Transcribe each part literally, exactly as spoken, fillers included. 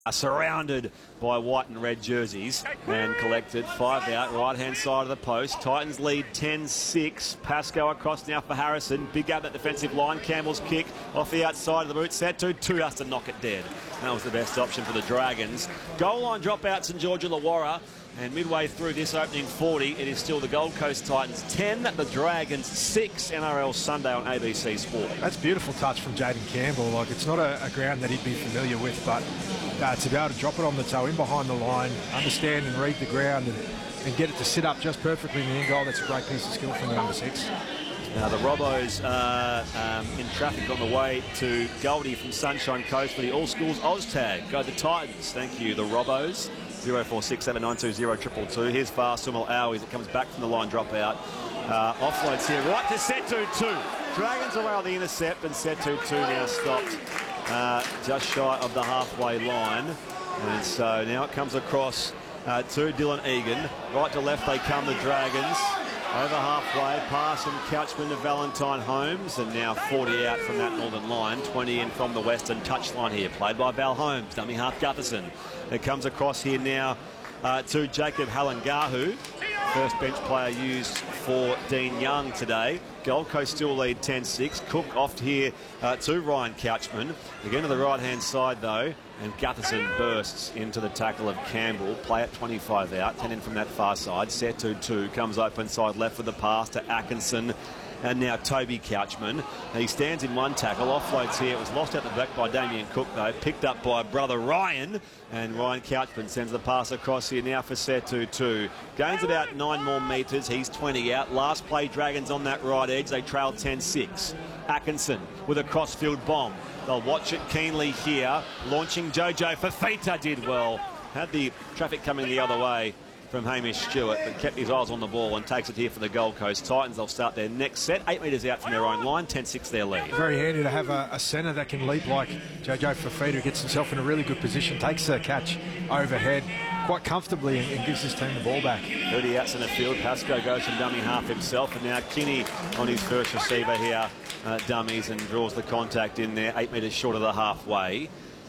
are surrounded by white and red jerseys and collected. Five out, right-hand side of the post. Titans lead ten six. Pascoe across now for Harrison. Big out that defensive line. Campbell's kick off the outside of the boot. Set to two has to knock it dead. That was the best option for the Dragons. Goal line dropout, St George Illawarra. And midway through this opening forty, it is still the Gold Coast Titans ten, the Dragons six. N R L Sunday on A B C Sport. That's a beautiful touch from Jaden Campbell. Like, it's not a, a ground that he'd be familiar with, but uh, to be able to drop it on the toe in behind the line, understand and read the ground, and, and get it to sit up just perfectly in the end goal, that's a great piece of skill from the number six. Now the Robos are um, in traffic on the way to Goldie from Sunshine Coast for the All Schools Oztag. Go the Titans. Thank you, the Robos. zero four six seven nine two zero two two two. Here's far Sumal Owie that comes back from the line dropout. Uh, offloads here, right to Setu two. Dragons away on the intercept, and Setu two now stopped uh, just shy of the halfway line. And so now it comes across uh, to Dylan Egan. Right to left they come, the Dragons. Over halfway, pass from Couchman to Valentine Holmes, and now forty out from that northern line, twenty in from the western touchline here, played by Val Holmes, dummy half Gutherson. It comes across here now uh, to Jacob Halangahu, first bench player used for Dean Young today. Gold Coast still lead ten six. Cook off here uh, to Ryan Couchman. Again to the right-hand side though, and Gutherson bursts into the tackle of Campbell. Play at twenty-five out, ten in from that far side. Setu two comes open side left with the pass to Atkinson. And now Toby Couchman. He stands in one tackle, offloads here. It was lost out the back by Damien Cook though, picked up by brother Ryan. And Ryan Couchman sends the pass across here now for Setu two. Gains about nine more metres, he's twenty out. Last play, Dragons on that right edge, they trail ten six. Atkinson with a crossfield bomb. They'll watch it keenly here. Launching Jojo Fafita did well. Had the traffic coming the other way from Hamish Stewart, but kept his eyes on the ball and takes it here for the Gold Coast Titans. They'll start their next set, eight metres out from their own line, ten six their lead. Very handy to have a, a centre that can leap like Jojo Fafita, who gets himself in a really good position, takes the catch overhead quite comfortably and, and gives his team the ball back. thirty outs in the field, Pascoe goes from dummy half himself, and now Kinney on his first receiver here, uh, dummies, and draws the contact in there, eight metres short of the halfway.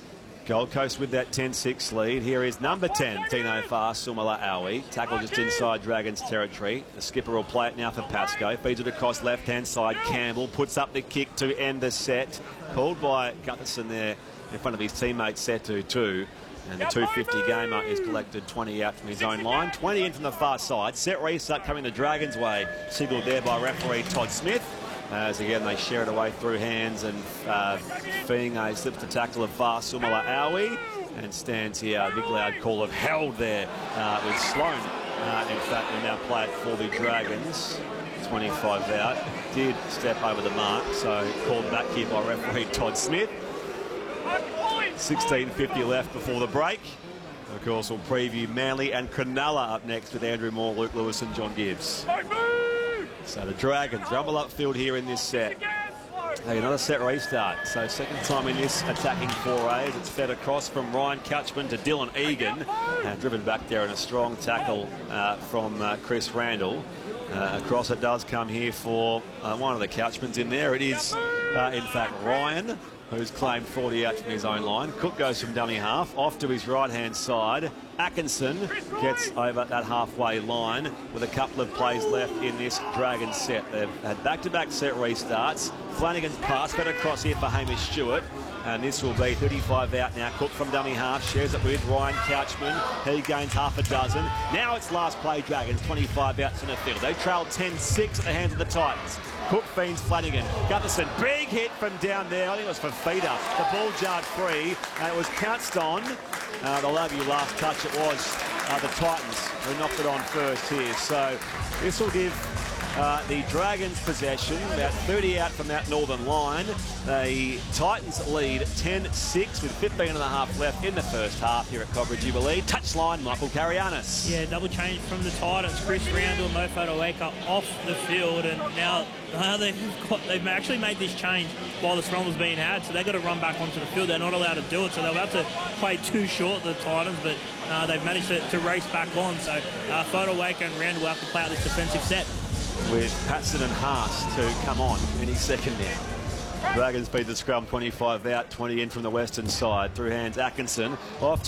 Gold Coast with that ten six lead. Here is number ten, Tino Far, Sumala Owie. Tackle just inside Dragons territory. The skipper will play it now for Pascoe. Feeds it across left-hand side. Campbell puts up the kick to end the set. Called by Gutherson there in front of his teammate Setu two. And the two fifty gamer is collected twenty out from his own line. twenty in from the far side. Set restart coming the Dragons' way. Signalled there by referee Todd Smith. As again they share it away through hands, and uh, Fiinga slips the tackle of Far Sumala Owie and stands here. Big loud call of held there uh, with Sloan. Uh, in fact, we now play it for the Dragons. twenty-five out. Did step over the mark, so called back here by referee Todd Smith. sixteen fifty left before the break. Of course, we'll preview Manly and Cronulla up next with Andrew Moore, Luke Lewis and John Gibbs. So the Dragons rumble upfield here in this set. Hey, another set restart. So second time in this attacking foray as it's fed across from Ryan Couchman to Dylan Egan. And driven back there in a strong tackle uh, from uh, Chris Randall. Uh, across it does come here for uh, one of the Couchmans in there. It is, uh, in fact, Ryan, who's claimed forty out from his own line. Cook goes from dummy half, off to his right-hand side. Atkinson gets over that halfway line with a couple of plays left in this Dragons set. They've had back-to-back set restarts. Flanagan's pass fed across here for Hamish Stewart. And this will be thirty-five out now. Cook from dummy half, shares it with Ryan Couchman. He gains half a dozen. Now it's last play, Dragons, twenty-five outs in the field. They trail ten six at the hands of the Titans. Cook feeds Flanagan. Gutherson, big hit from down there. I think it was for Fafita. The ball jarred free, and it was pounced on. Uh, they'll have you last touch. It was uh, the Titans who knocked it on first here. So this will give Uh, the Dragons possession, about thirty out from that northern line. The Titans lead ten six with fifteen and a half left in the first half here at Cobra Jubilee. Touchline, Michael Carianis. Yeah, double change from the Titans. Chris Randall, Mo Fotuaika off the field, and now uh, they've, got, they've actually made this change while the scrum was being had, so they've got to run back onto the field. They're not allowed to do it, so they'll have to play too short, the Titans, but uh, they've managed to, to race back on. So uh, Fotuaika and Randall will have to play out this defensive set. With Patson and Haas to come on any second now. Dragons beat the scrum twenty-five out, twenty in from the western side. Through hands, Atkinson off